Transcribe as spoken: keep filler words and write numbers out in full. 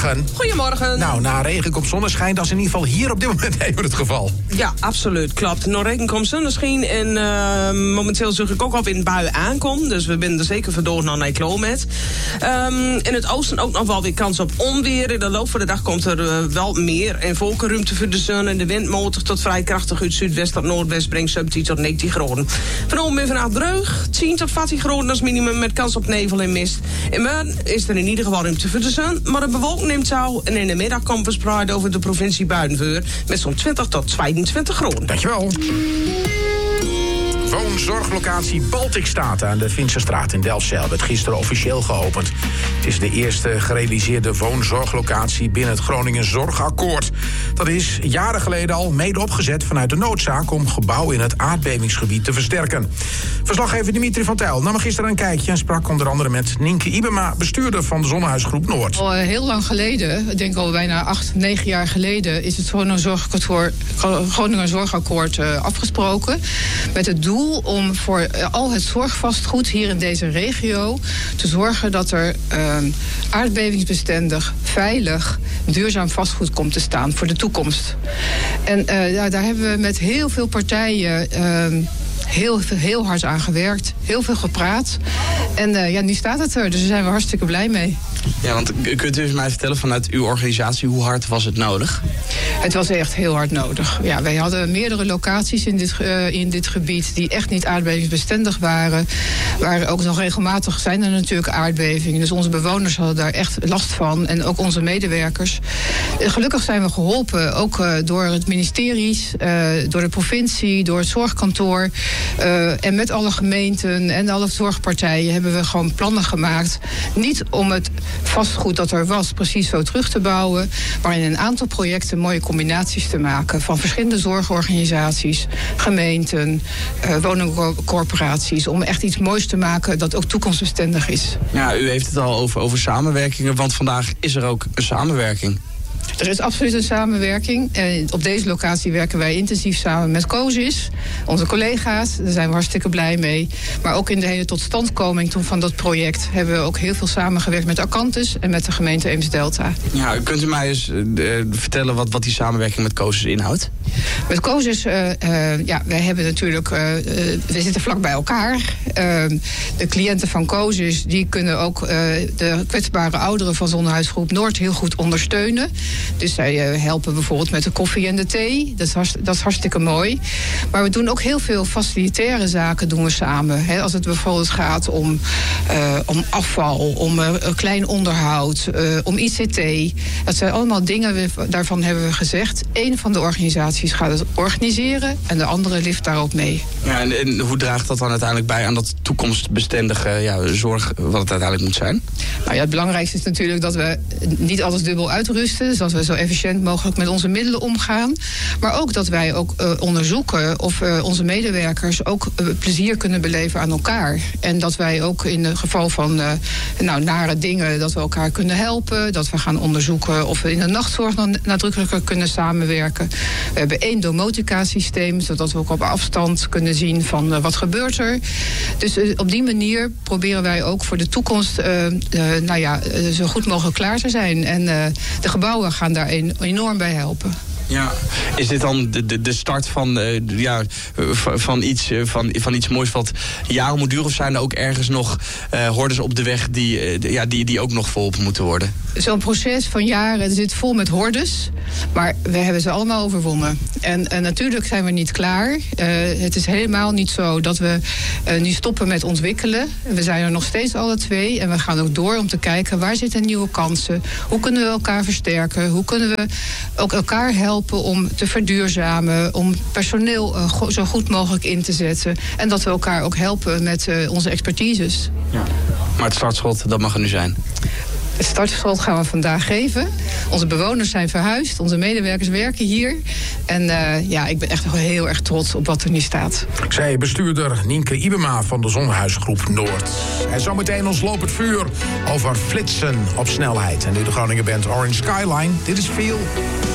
Goedemorgen. Nou, na regen komt zonneschijn. Dat is in ieder geval hier op dit moment even het geval. Ja, absoluut. Klopt. Na regen komt zonneschijn. En uh, momenteel zeg ik ook op in bui aankomt. Dus we zijn er zeker vandoor nog naar klaar met. Um, in het oosten ook nog wel weer kans op onweer. In de loop van de dag komt er uh, wel meer. En volkenruimte voor de zon. En de wind motor tot vrij krachtig uit zuidwest tot noordwest brengt subtien tot negentien graden. Vanavond weer vanaf dreug. tien tot veertien graden als minimum met kans op nevel en mist. En morgen is er in ieder geval ruimte voor de zon. Maar de bewolking neemt zou. En in de middag komt verspreid over de provincie Buitenveer met zo'n twintig tot tweeëntwintig graden. Dankjewel. Woonzorglocatie Baltikstaat aan de Vinsterstraat in Delfzijl werd gisteren officieel geopend. Het is de eerste gerealiseerde woonzorglocatie binnen het Groningen Zorgakkoord. Dat is jaren geleden al mede opgezet vanuit de noodzaak om gebouwen in het aardbevingsgebied te versterken. Verslaggever Dimitri van Tuyl nam gisteren een kijkje en sprak onder andere met Nienke Ibema, bestuurder van de Zonnehuisgroep Noord. Al heel lang geleden, ik denk al bijna acht, negen jaar geleden, is het Groningen Zorgakkoord, Groningen Zorgakkoord uh, afgesproken met het doel om voor al het zorgvastgoed hier in deze regio te zorgen dat er uh, aardbevingsbestendig, veilig, duurzaam vastgoed komt te staan voor de toekomst. En uh, daar, daar hebben we met heel veel partijen Uh, Heel, heel hard aan gewerkt, heel veel gepraat. En uh, ja, nu staat het er, dus daar zijn we hartstikke blij mee. Ja, want kunt u eens mij vertellen vanuit uw organisatie, hoe hard was het nodig? Het was echt heel hard nodig. Ja, wij hadden meerdere locaties in dit, uh, in dit gebied die echt niet aardbevingsbestendig waren. Waar ook nog regelmatig zijn er natuurlijk aardbevingen. Dus onze bewoners hadden daar echt last van. En ook onze medewerkers. Uh, gelukkig zijn we geholpen, ook uh, door het ministeries, uh, door de provincie, door het zorgkantoor. Uh, en met alle gemeenten en alle zorgpartijen hebben we gewoon plannen gemaakt. Niet om het vastgoed dat er was precies zo terug te bouwen, maar in een aantal projecten mooie combinaties te maken van verschillende zorgorganisaties, gemeenten, uh, woningcorporaties, om echt iets moois te maken dat ook toekomstbestendig is. Ja, u heeft het al over, over samenwerkingen, want vandaag is er ook een samenwerking. Er is absoluut een samenwerking. En op deze locatie werken wij intensief samen met COSIS, onze collega's. Daar zijn we hartstikke blij mee. Maar ook in de hele totstandkoming van dat project hebben we ook heel veel samengewerkt met Acantus en met de gemeente Eems-Delta. Ja, kunt u mij eens uh, vertellen wat, wat die samenwerking met COSIS inhoudt? Met COSIS, uh, uh, ja, wij hebben natuurlijk, uh, uh, we zitten vlak bij elkaar. Uh, de cliënten van COSIS, die kunnen ook uh, de kwetsbare ouderen van Zonnehuisgroep Noord heel goed ondersteunen. Dus zij uh, helpen bijvoorbeeld met de koffie en de thee. Dat is, hartst- dat is hartstikke mooi. Maar we doen ook heel veel facilitaire zaken doen we samen. He, als het bijvoorbeeld gaat om, uh, om afval, om uh, klein onderhoud, uh, om I C T. Dat zijn allemaal dingen, we, daarvan hebben we gezegd. Eén van de organisaties gaat het organiseren en de andere lift daarop mee. Ja, en, en hoe draagt dat dan uiteindelijk bij aan dat toekomstbestendige ja, zorg wat het uiteindelijk moet zijn? Nou ja, het belangrijkste is natuurlijk dat we niet alles dubbel uitrusten. Dus dat we zo efficiënt mogelijk met onze middelen omgaan. Maar ook dat wij ook uh, onderzoeken of uh, onze medewerkers ook uh, plezier kunnen beleven aan elkaar. En dat wij ook in het geval van uh, nou, nare dingen, dat we elkaar kunnen helpen. Dat we gaan onderzoeken of we in de nachtzorg dan nadrukkelijker kunnen samenwerken. We hebben één domotica-systeem, zodat we ook op afstand kunnen zien van uh, wat gebeurt er. Dus uh, op die manier proberen wij ook voor de toekomst uh, uh, nou ja, uh, zo goed mogelijk klaar te zijn. En uh, de gebouwen gaan daar een, enorm bij helpen. Ja, is dit dan de, de, de start van, uh, ja, van, iets, uh, van, van iets moois wat jaren moet duren? Of zijn er ook ergens nog uh, hordes op de weg die, uh, de, ja, die, die ook nog verholpen moeten worden? Zo'n proces van jaren zit vol met hordes. Maar we hebben ze allemaal overwonnen. En, en natuurlijk zijn we niet klaar. Uh, het is helemaal niet zo dat we uh, nu stoppen met ontwikkelen. We zijn er nog steeds alle twee. En we gaan ook door om te kijken waar zitten nieuwe kansen. Hoe kunnen we elkaar versterken? Hoe kunnen we ook elkaar helpen om te verduurzamen, om personeel uh, go- zo goed mogelijk in te zetten. En dat we elkaar ook helpen met uh, onze expertises. Ja. Maar het startschot, dat mag er nu zijn. Het startschot gaan we vandaag geven. Onze bewoners zijn verhuisd, onze medewerkers werken hier. En uh, ja, ik ben echt heel erg trots op wat er nu staat. Zij bestuurder Nienke Ibema van de Zonnehuisgroep Noord. En zometeen ons lopend vuur over flitsen op snelheid. En nu de Groningen band Orange Skyline. Dit is Feel.